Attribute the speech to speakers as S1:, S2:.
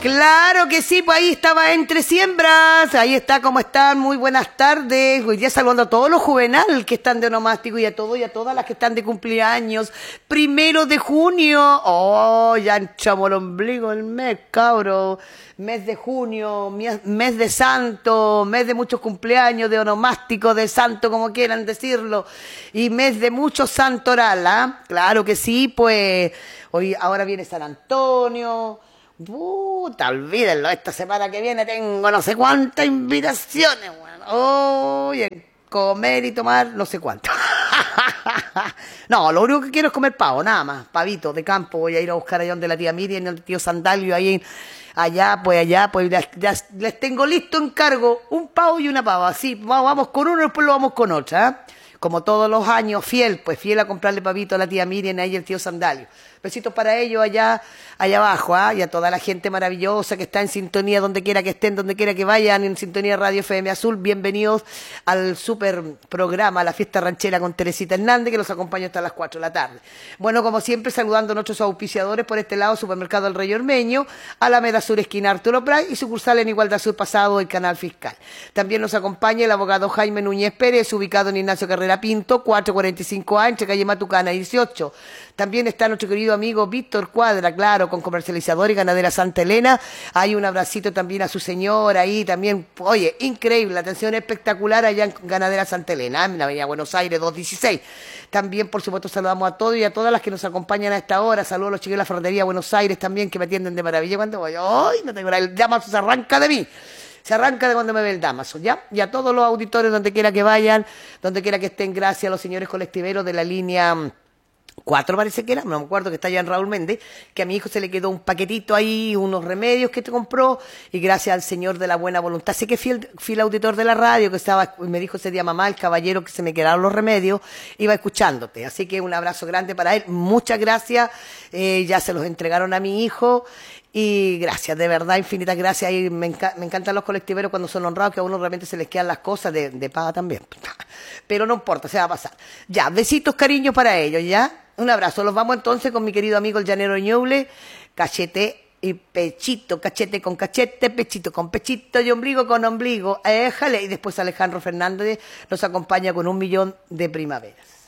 S1: Claro que sí, pues ahí estaba Entre Siembras, ahí está, ¿cómo están? Muy buenas tardes, hoy día saludando a todos los juvenal que están de onomástico y a todos y a todas las que están de cumpleaños, 1 de junio, oh, ya echamos el ombligo el mes, cabro, mes de junio, mes de santo, mes de muchos cumpleaños, de onomástico, de santo, como quieran decirlo, y mes de mucho santoral, ¿ah? Claro que sí, pues, hoy, ahora viene San Antonio. Puta, olvídenlo, esta semana que viene tengo no sé cuántas invitaciones, bueno. Oye, comer y tomar no sé cuánto. No, lo único que quiero es comer pavo, nada más, pavito de campo. Voy a ir a buscar allá donde la tía Miriam y el tío Sandalio, allá, pues ya les tengo listo encargo, un pavo y una pava, así, vamos con uno y después lo vamos con otra, ¿eh? Como todos los años, fiel a comprarle pavito a la tía Miriam y el tío Sandalio. Besitos para ellos allá abajo, ¿ah? Y a toda la gente maravillosa que está en sintonía, donde quiera que estén, donde quiera que vayan, en sintonía Radio FM Azul. Bienvenidos al super programa, la fiesta ranchera con Teresita Hernández, que los acompaña hasta las 4 de la tarde. Bueno, como siempre, saludando a nuestros auspiciadores por este lado, Supermercado El Rey Ormeño, Alameda Sur, esquina Arturo Prat, y sucursal en Igualdad Sur Pasado, el Canal Fiscal. También nos acompaña el abogado Jaime Núñez Pérez, ubicado en Ignacio Carrera Pinto, 445A, entre calle Matucana y 18. También está nuestro querido amigo Víctor Cuadra, claro, con comercializador y ganadera Santa Elena. Hay un abracito también a su señora ahí también. Oye, increíble, la atención espectacular allá en ganadera Santa Elena, en la avenida Buenos Aires 216. También, por supuesto, saludamos a todos y a todas las que nos acompañan a esta hora. Saludos a los chicos de la Ferretería Buenos Aires también, que me atienden de maravilla cuando voy. ¡Ay, no tengo el Damaso se arranca de mí! Se arranca de cuando me ve el Damaso, ¿ya? Y a todos los auditores, donde quiera que vayan, donde quiera que estén, gracias a los señores colectiveros de la línea 4 parece que era, no me acuerdo, que está allá en Raúl Méndez, que a mi hijo se le quedó un paquetito ahí, unos remedios que te compró, y gracias al señor de la buena voluntad, sé que fiel auditor de la radio, que estaba, me dijo ese día mamá, el caballero que se me quedaron los remedios, iba escuchándote, así que un abrazo grande para él, muchas gracias, ya se los entregaron a mi hijo, y gracias, de verdad, infinitas gracias. Y me encantan los colectiveros cuando son honrados, que a uno realmente se les quedan las cosas de paga también. Pero no importa, se va a pasar. Ya, besitos, cariños para ellos, ¿ya? Un abrazo. Los vamos entonces con mi querido amigo el llanero Ñuble, cachete y pechito, cachete con cachete, pechito con pechito y ombligo con ombligo. Éjale. Y después Alejandro Fernández nos acompaña con 1 millón de primaveras.